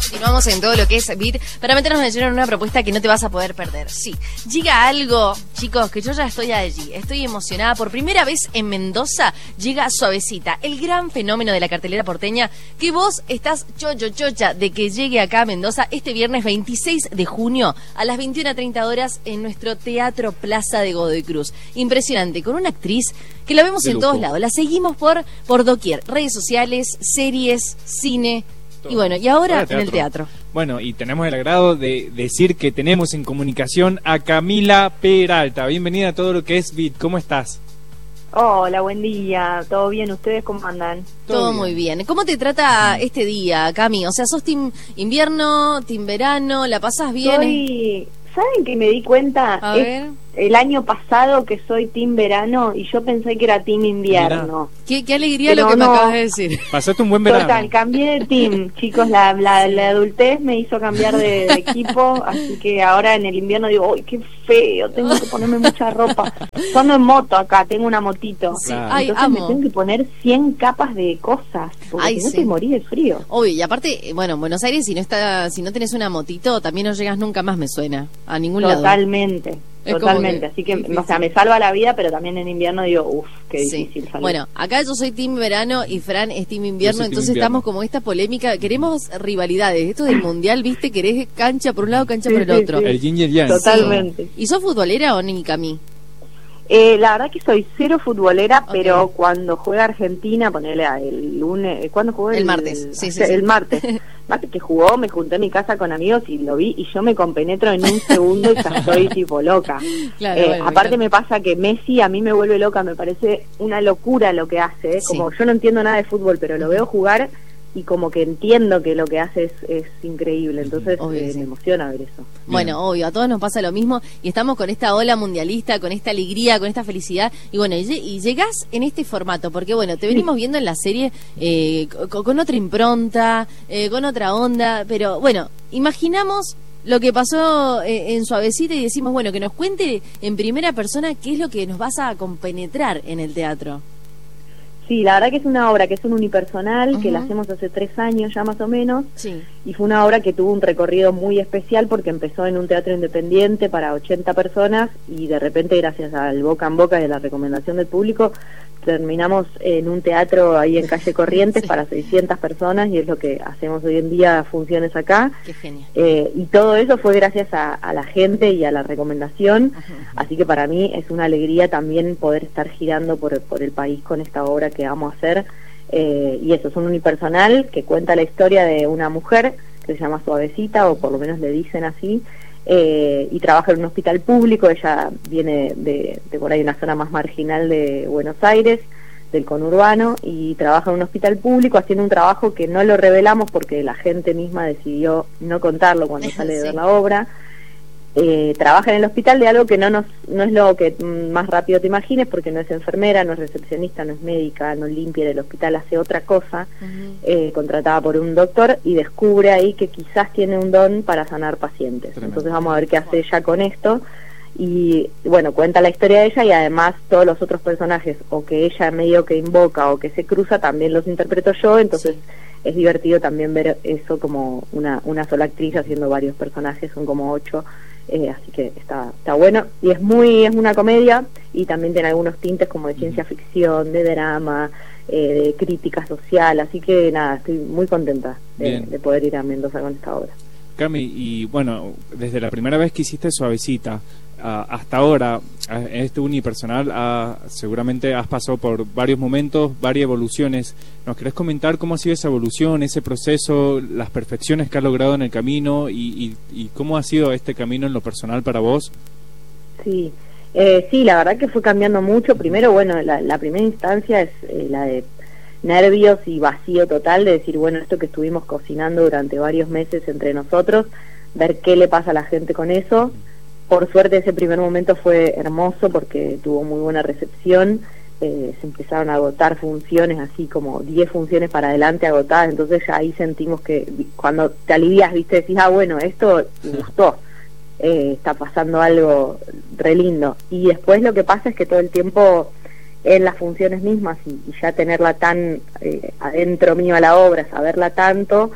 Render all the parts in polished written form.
Continuamos en todo lo que es Beat para meternos de lleno en una propuesta que no te vas a poder perder. Sí, llega algo, chicos, que yo ya estoy allí, estoy emocionada. Por primera vez en Mendoza llega Suavecita, el gran fenómeno de la cartelera porteña, que vos estás chocha de que llegue acá a Mendoza este viernes 26 de junio a las 21:30 horas en nuestro Teatro Plaza de Godoy Cruz. Impresionante, con una actriz que la vemos en todos lados, la seguimos por doquier, redes sociales, series, cine. Y bueno, y ahora en el teatro. Bueno, y tenemos el agrado de decir que tenemos en comunicación a Camila Peralta. Bienvenida a todo lo que es Beat. ¿Cómo estás? Hola, buen día. ¿Todo bien? ¿Ustedes cómo andan? Todo muy bien. ¿Cómo te trata este día, Cami? O sea, ¿sos team invierno, team verano? ¿La pasás bien? ¿Saben que me di cuenta? A ver. El año pasado que soy team verano y yo pensé que era team invierno. Qué alegría lo que me acabas de decir. Pasaste un buen verano. Total, cambié de team, chicos, la adultez me hizo cambiar de equipo, así que ahora en el invierno digo, ¡ay, qué feo! Tengo que ponerme mucha ropa. Yo ando en moto acá, tengo una motito. Sí, entonces me tengo que poner 100 capas de cosas, porque si no te morís de frío. Obvio, y aparte, bueno, en Buenos Aires, si no tenés una motito, también no llegas nunca más, me suena, a ningún lado. Totalmente. Así que, o sea, me salva la vida, pero también en invierno digo, uff, qué difícil salir. Bueno, acá yo soy team verano y Fran es team invierno, entonces estamos como esta polémica, queremos rivalidades, esto del mundial, viste, querés cancha por un lado, cancha por el otro. El yin y el yang. Totalmente. Sí. ¿Y sos futbolera o ni Cami? La verdad que soy cero futbolera, pero cuando juega Argentina, ponele el lunes, ¿cuándo jugó? El martes, el martes que jugó, me junté en mi casa con amigos y lo vi y yo me compenetro en un segundo y ya estoy tipo loca. Claro, aparte me pasa que Messi a mí me vuelve loca, me parece una locura lo que hace, como yo no entiendo nada de fútbol, pero lo veo jugar y como que entiendo que lo que hace es increíble, entonces me emociona ver eso. Bueno, obvio, a todos nos pasa lo mismo y estamos con esta ola mundialista, con esta alegría, con esta felicidad y bueno, y llegás en este formato, porque bueno, te venimos viendo en la serie con otra impronta, con otra onda, pero bueno, imaginamos lo que pasó en Suavecita y decimos, bueno, que nos cuente en primera persona qué es lo que nos vas a compenetrar en el teatro. Sí, la verdad que es una obra que es un unipersonal, que la hacemos hace 3 años ya más o menos, y fue una obra que tuvo un recorrido muy especial porque empezó en un teatro independiente para 80 personas y de repente gracias al boca en boca y a la recomendación del público terminamos en un teatro ahí en calle Corrientes para 600 personas y es lo que hacemos hoy en día, funciones acá. Qué genial. Y todo eso fue gracias a la gente y a la recomendación, así que para mí es una alegría también poder estar girando por el país con esta obra que vamos a hacer, y eso es un unipersonal que cuenta la historia de una mujer que se llama Suavecita, o por lo menos le dicen así, y trabaja en un hospital público. Ella viene de por ahí una zona más marginal de Buenos Aires, del conurbano, y trabaja en un hospital público haciendo un trabajo que no lo revelamos porque la gente misma decidió no contarlo cuando sale de ver la obra. Trabaja en el hospital de algo que no es lo que más rápido te imagines, porque no es enfermera, no es recepcionista, no es médica, no limpia en el hospital, hace otra cosa, contratada por un doctor, y descubre ahí que quizás tiene un don para sanar pacientes. Tremendo. Entonces vamos a ver qué hace ella con esto, y bueno, cuenta la historia de ella y además todos los otros personajes, o que ella medio que invoca o que se cruza, también los interpreto yo, entonces es divertido también ver eso como una sola actriz haciendo varios personajes, son como 8. Así que está bueno y es una comedia y también tiene algunos tintes como de ciencia ficción, de drama, de crítica social, así que nada, estoy muy contenta de poder ir a Mendoza con esta obra. Cami, y bueno, desde la primera vez que hiciste Suavecita hasta ahora, en este unipersonal, seguramente has pasado por varios momentos, varias evoluciones. ¿Nos querés comentar cómo ha sido esa evolución, ese proceso, las perfecciones que has logrado en el camino y cómo ha sido este camino en lo personal para vos? Sí, la verdad que fue cambiando mucho. Primero, bueno, la primera instancia es la de nervios y vacío total, de decir, bueno, esto que estuvimos cocinando durante varios meses entre nosotros, ver qué le pasa a la gente con eso. Por suerte ese primer momento fue hermoso porque tuvo muy buena recepción, se empezaron a agotar funciones, así como 10 funciones para adelante agotadas, entonces ya ahí sentimos que cuando te alivias, viste, decís, bueno, esto me gustó, está pasando algo re lindo. Y después lo que pasa es que todo el tiempo en las funciones mismas y ya tenerla tan adentro mío a la obra, saberla tanto,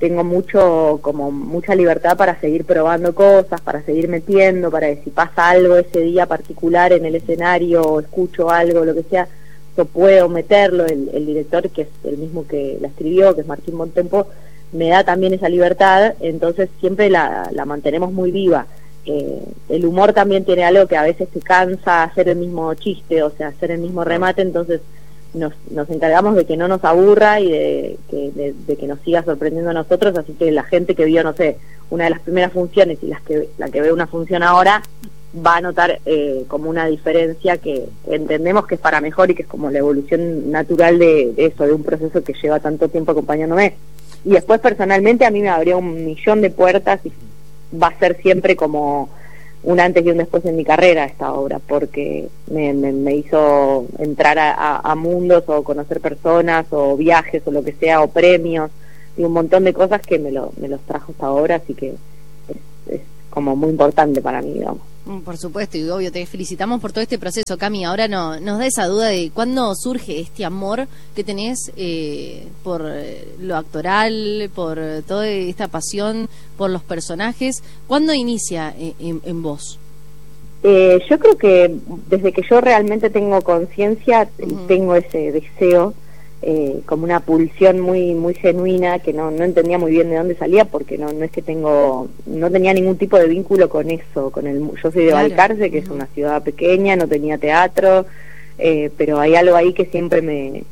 tengo mucha libertad para seguir probando cosas, para seguir metiendo, para que si pasa algo ese día particular en el escenario o escucho algo, lo que sea, yo puedo meterlo. El director, que es el mismo que la escribió, que es Martín Bontempo, me da también esa libertad, entonces siempre la mantenemos muy viva. El humor también tiene algo que a veces te cansa hacer el mismo chiste, o sea, hacer el mismo remate, entonces nos encargamos de que no nos aburra y de que nos siga sorprendiendo a nosotros, así que la gente que vio, no sé, una de las primeras funciones y la que ve una función ahora va a notar como una diferencia que entendemos que es para mejor y que es como la evolución natural de eso, de un proceso que lleva tanto tiempo acompañándome. Y después personalmente a mí me abrió 1.000.000 de puertas y va a ser siempre como un antes y un después en mi carrera esta obra, porque me hizo entrar a mundos o conocer personas o viajes o lo que sea, o premios y un montón de cosas que me los trajo esta obra, así que es como muy importante para mí, digamos. Por supuesto, y obvio, te felicitamos por todo este proceso, Cami. Ahora nos da esa duda de cuándo surge este amor que tenés por lo actoral, por toda esta pasión por los personajes. ¿Cuándo inicia en vos? Yo creo que desde que yo realmente tengo conciencia, tengo ese deseo, como una pulsión muy muy genuina, que no entendía muy bien de dónde salía, porque no es que no tenía ningún tipo de vínculo con eso, yo soy de Balcarce, que es una ciudad pequeña, no tenía teatro, pero hay algo ahí que siempre me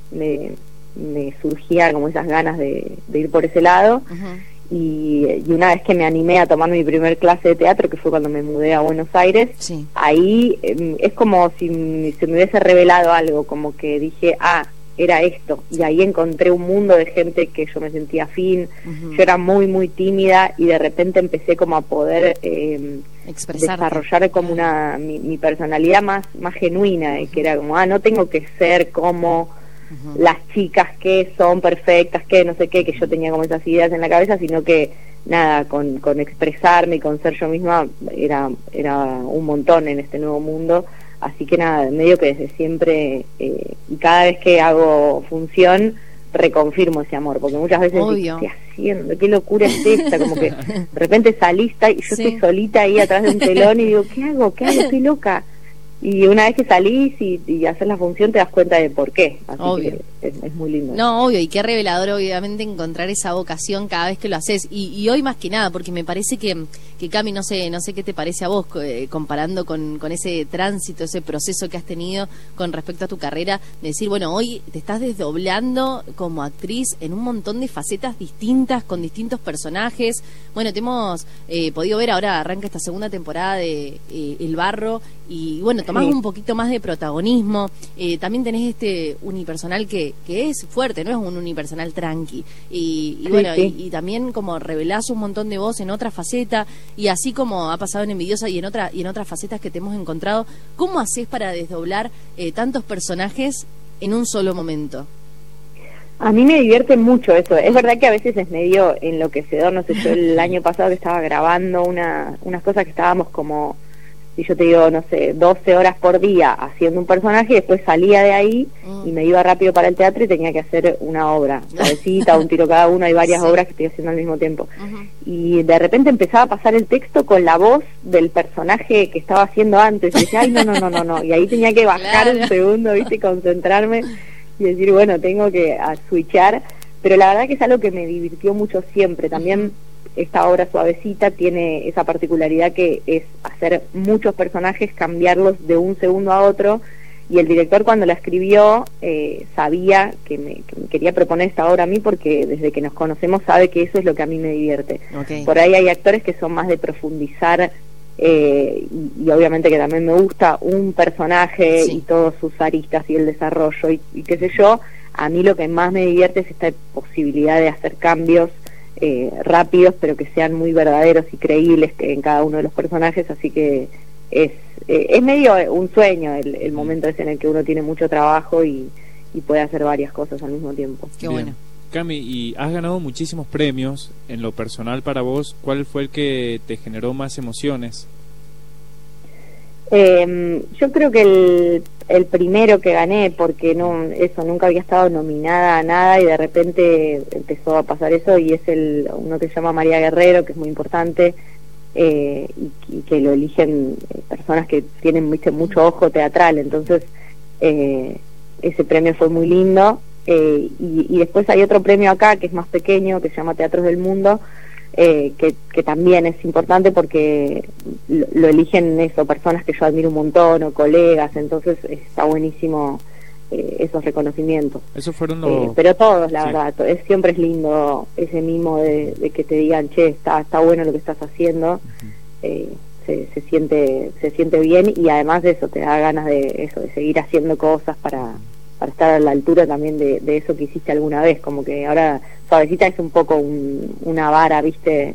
surgía como esas ganas de ir por ese lado. Y una vez que me animé a tomar mi primer clase de teatro, que fue cuando me mudé a Buenos Aires, ahí es como si se me hubiese revelado algo, como que dije, era esto, y ahí encontré un mundo de gente que yo me sentía afín. Yo era muy muy tímida y de repente empecé como a poder desarrollar como mi personalidad más genuina, que era como, no tengo que ser como las chicas que son perfectas, que no sé qué, que yo tenía como esas ideas en la cabeza, sino que nada, con expresarme y con ser yo misma era un montón en este nuevo mundo. Así que nada, medio que desde siempre, y cada vez que hago función, reconfirmo ese amor, porque muchas veces digo, ¿qué estoy haciendo? ¿Qué locura es esta? Como que de repente salís y yo estoy solita ahí atrás de un telón y digo, ¿qué hago? Estoy loca. Y una vez que salís y haces la función te das cuenta de por qué. Así que es muy lindo. No, obvio, y qué revelador obviamente encontrar esa vocación cada vez que lo haces. Y hoy más que nada, porque me parece que Cami, no sé qué te parece a vos, comparando con ese tránsito, ese proceso que has tenido con respecto a tu carrera, de decir, bueno, hoy te estás desdoblando como actriz en un montón de facetas distintas, con distintos personajes. Bueno, te hemos podido ver, ahora arranca esta segunda temporada de El Barro, y bueno, tomás un poquito más de protagonismo. También tenés este unipersonal que es fuerte, no es un unipersonal tranqui, y bueno, y también como revelás un montón de vos en otra faceta, y así como ha pasado en Envidiosa y en otras facetas que te hemos encontrado. ¿Cómo haces para desdoblar tantos personajes en un solo momento? A mí me divierte mucho eso. Es verdad que a veces es medio enloquecedor. No sé, yo el año pasado que estaba grabando unas cosas que estábamos como, si yo te digo, no sé, 12 horas por día haciendo un personaje, y después salía de ahí y me iba rápido para el teatro y tenía que hacer una obra, cabecita, un tiro cada uno. Hay varias obras que estoy haciendo al mismo tiempo. Y de repente empezaba a pasar el texto con la voz del personaje que estaba haciendo antes. Y decía, no. Y ahí tenía que bajar un segundo, ¿viste? Concentrarme y decir, bueno, tengo que switchar. Pero la verdad que es algo que me divirtió mucho siempre. También esta obra Suavecita tiene esa particularidad que es hacer muchos personajes, cambiarlos de un segundo a otro, y el director cuando la escribió sabía que me quería proponer esta obra a mí, porque desde que nos conocemos sabe que eso es lo que a mí me divierte. Por ahí hay actores que son más de profundizar, y obviamente que también me gusta un personaje y todos sus aristas y el desarrollo y qué sé yo. A mí lo que más me divierte es esta posibilidad de hacer cambios rápidos, pero que sean muy verdaderos y creíbles en cada uno de los personajes. Así que es medio un sueño el momento ese en el que uno tiene mucho trabajo y puede hacer varias cosas al mismo tiempo. Qué bueno. Cami, y has ganado muchísimos premios. En lo personal para vos, ¿cuál fue el que te generó más emociones? Yo creo que el primero que gané, porque nunca había estado nominada a nada y de repente empezó a pasar eso, y es uno que se llama María Guerrero, que es muy importante, y que lo eligen personas que tienen mucho ojo teatral, entonces ese premio fue muy lindo. Y después hay otro premio acá que es más pequeño, que se llama Teatros del Mundo, que también es importante porque lo eligen personas que yo admiro un montón o colegas, entonces está buenísimo esos reconocimientos. Esos fueron los... pero todos, la verdad, siempre es lindo ese mimo de que te digan, che, está bueno lo que estás haciendo. Se siente bien, y además de eso te da ganas de seguir haciendo cosas para estar a la altura también de eso que hiciste alguna vez. Como que ahora Suavecita es un poco una vara, viste,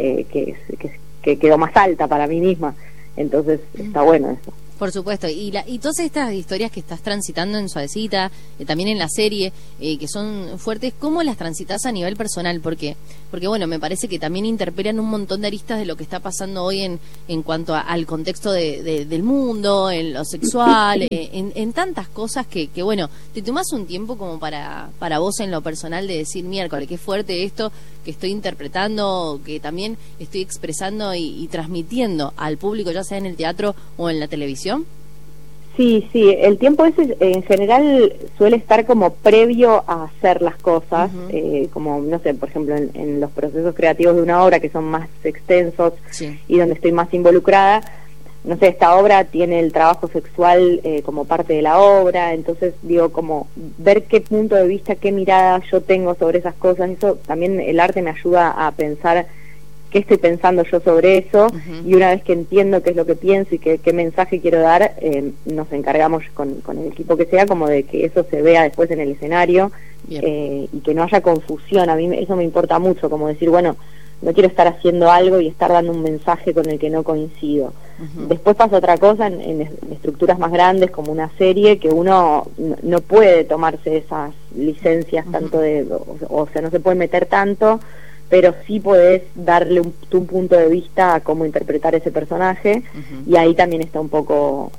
que quedó más alta para mí misma, entonces está bueno eso. Por supuesto, y todas estas historias que estás transitando en Suavecita, también en la serie, que son fuertes, ¿cómo las transitas a nivel personal? Porque bueno, me parece que también interpelan un montón de aristas de lo que está pasando hoy en cuanto al contexto del mundo, en lo sexual, en tantas cosas que bueno, te tomás un tiempo como para vos en lo personal de decir, miércoles, qué fuerte esto que estoy interpretando, que también estoy expresando y transmitiendo al público, ya sea en el teatro o en la televisión. Sí, el tiempo ese en general suele estar como previo a hacer las cosas, como, no sé, por ejemplo, en los procesos creativos de una obra que son más extensos, sí, y donde estoy más involucrada. No sé, esta obra tiene el trabajo sexual como parte de la obra, entonces digo, como ver qué punto de vista, qué mirada yo tengo sobre esas cosas. Eso también, el arte me ayuda a pensar qué estoy pensando yo sobre eso, y una vez que entiendo qué es lo que pienso y qué mensaje quiero dar, nos encargamos con el equipo que sea, como de que eso se vea después en el escenario, y que no haya confusión. A mí eso me importa mucho, como decir, bueno, no quiero estar haciendo algo y estar dando un mensaje con el que no coincido. Después pasa otra cosa en estructuras más grandes, como una serie, que uno no puede tomarse esas licencias tanto o sea, no se puede meter tanto, pero sí podés darle tu punto de vista a cómo interpretar ese personaje, y ahí también está un poco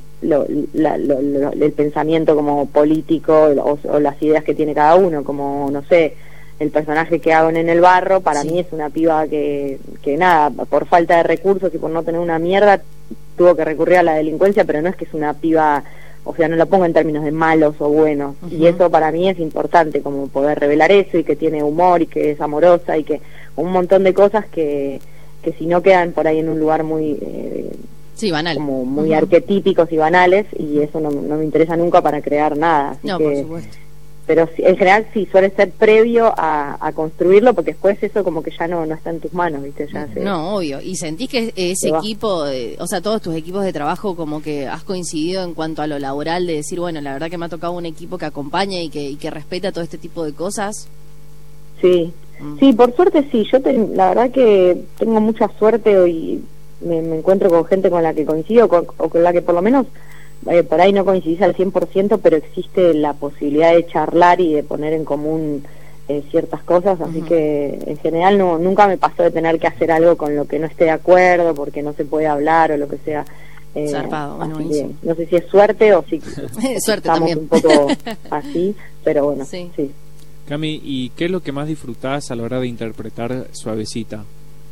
el pensamiento como político o las ideas que tiene cada uno, como, no sé, el personaje que hago en El Barro, para mí es una piba que nada, por falta de recursos y por no tener una mierda, tuvo que recurrir a la delincuencia, pero no es que es una piba, o sea, no lo pongo en términos de malos o buenos, y eso para mí es importante, como poder revelar eso, y que tiene humor, y que es amorosa, y que un montón de cosas que si no quedan por ahí en un lugar muy banal, como muy arquetípicos y banales, y eso no me interesa nunca para crear nada. Así no, que, por supuesto. Pero en general sí suele ser previo a construirlo, porque después eso como que ya no está en tus manos, ¿viste? No, obvio. ¿Y sentís que ese equipo, o sea, todos tus equipos de trabajo, como que has coincidido en cuanto a lo laboral, de decir, bueno, la verdad que me ha tocado un equipo que acompaña y que respeta todo este tipo de cosas? Sí, sí, por suerte sí. Yo la verdad que tengo mucha suerte y me encuentro con gente con la que coincido, o con la que por lo menos por ahí no coincidís al 100%, pero existe la posibilidad de charlar y de poner en común ciertas cosas, así que en general nunca me pasó de tener que hacer algo con lo que no esté de acuerdo, porque no se puede hablar o lo que sea. Zarpado, bueno, no sé si es suerte o si suerte estamos también. Un poco así, pero bueno, sí. Cami, ¿y qué es lo que más disfrutás a la hora de interpretar Suavecita?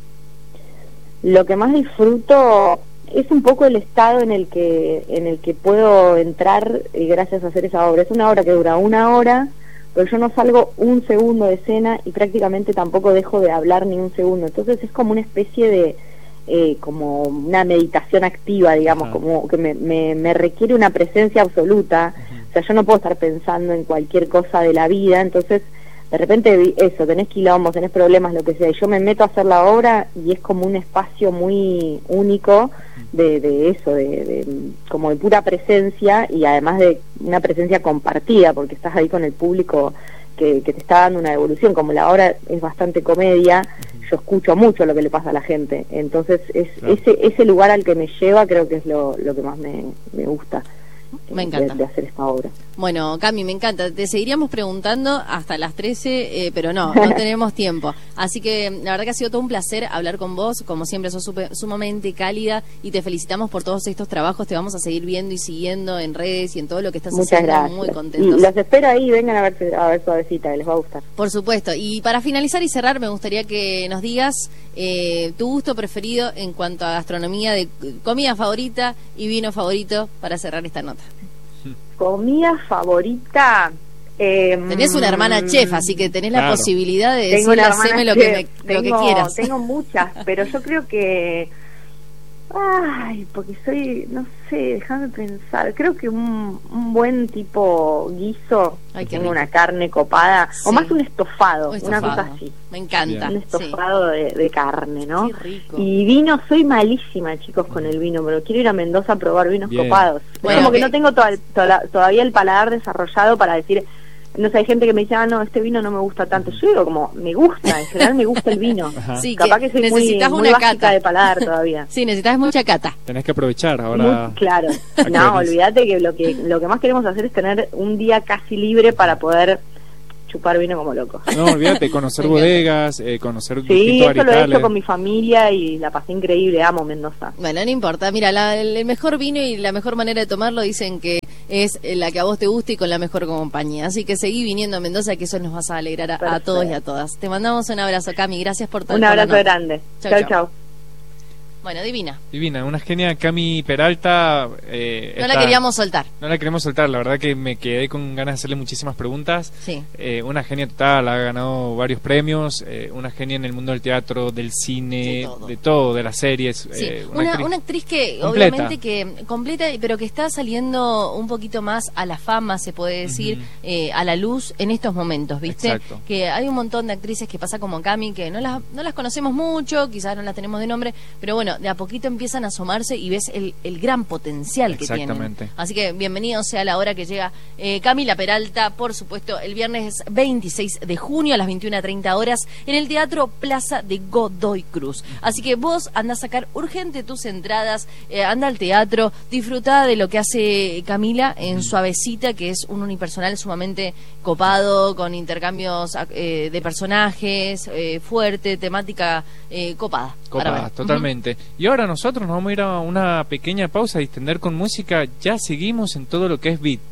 Lo que más disfruto es un poco el estado en el que puedo entrar gracias a hacer esa obra. Es una obra que dura 1 hora, pero yo no salgo un segundo de escena y prácticamente tampoco dejo de hablar ni un segundo. Entonces es como una especie de como una meditación activa, digamos, como que me requiere una presencia absoluta. O sea, yo no puedo estar pensando en cualquier cosa de la vida, entonces de repente eso, tenés quilombos, tenés problemas, lo que sea, y yo me meto a hacer la obra y es como un espacio muy único de eso, como de pura presencia, y además de una presencia compartida, porque estás ahí con el público que te está dando una devolución. Como la obra es bastante comedia, yo escucho mucho lo que le pasa a la gente, entonces ese lugar al que me lleva creo que es lo que más me gusta. Me encanta. de hacer esta obra. Bueno, Cami, me encanta. Te seguiríamos preguntando hasta las 13, pero no tenemos tiempo. Así que la verdad que ha sido todo un placer hablar con vos. Como siempre, sos sumamente cálida y te felicitamos por todos estos trabajos. Te vamos a seguir viendo y siguiendo en redes y en todo lo que estás Muchas haciendo. gracias. Muy contentos. Y los espero ahí, vengan a ver Suavecita, que les va a gustar. Por supuesto. Y para finalizar y cerrar, me gustaría que nos digas tu gusto preferido en cuanto a gastronomía, de comida favorita y vino favorito para cerrar esta nota. Comida favorita. Tenés una hermana chef, así que tenés la Claro. posibilidad de Tengo decirle, una hermana haceme lo chef. que quieras. Tengo muchas, pero yo creo que... Ay, porque soy, no sé, déjame pensar. Creo que un buen tipo guiso, Ay, qué tengo rico. una carne copada, Sí. o más un estofado, Un una estofado. cosa así. Me encanta. Un estofado de carne, ¿no? Qué rico. Y vino, soy malísima, chicos, con el vino, pero quiero ir a Mendoza a probar vinos Bien. copados. Bueno, Como que que- no tengo todavía el paladar desarrollado para decir, no sé, hay gente que me dice, no, este vino no me gusta tanto. Yo digo, como, me gusta, en general me gusta el vino. Ajá. Sí, Capaz que soy muy, necesitas muy una básica cata. de paladar todavía. Sí, necesitas mucha cata. Tenés que aprovechar ahora. Muy claro. ¿A qué No, venís? olvídate que lo que más queremos hacer es tener un día casi libre para poder chupar vino como locos. No, olvídate, conocer Me encanta. bodegas, conocer Sí, distintos eso lo he aritales. hecho con mi familia y la pasé increíble, amo Mendoza. Bueno, no importa. Mira, el mejor vino y la mejor manera de tomarlo dicen que es la que a vos te guste y con la mejor compañía. Así que seguí viniendo a Mendoza, que eso nos vas a alegrar a Perfecto. todos y a todas. Te mandamos un abrazo, Cami. Gracias por todo. Un abrazo grande. Chau, Chau, chau. chau. Bueno, divina. Divina, una genia, Cami Peralta. No la queríamos soltar. No la queremos soltar, la verdad que me quedé con ganas de hacerle muchísimas preguntas. Sí. Una genia total, ha ganado varios premios, una genia en el mundo del teatro, del cine, De todo. de las series. Sí, Una una actriz que completa. obviamente que completa, pero que está saliendo un poquito más a la fama, se puede decir, a la luz en estos momentos, ¿viste? Exacto. Que hay un montón de actrices que pasa como Cami, que no las conocemos mucho, quizás no las tenemos de nombre, pero bueno, de a poquito empiezan a asomarse y ves el gran potencial que tienen. Exactamente. Así que bienvenido sea la hora que llega Camila Peralta, por supuesto, el viernes 26 de junio a las 21:30 horas en el Teatro Plaza de Godoy Cruz. Así que vos andá a sacar urgente tus entradas, anda al teatro, disfrutá de lo que hace Camila en Suavecita, que es un unipersonal sumamente copado, con intercambios de personajes, fuerte, temática copada. para Copa, ver. totalmente. Y ahora nosotros nos vamos a ir a una pequeña pausa, a distender con música. Ya seguimos en todo lo que es beat.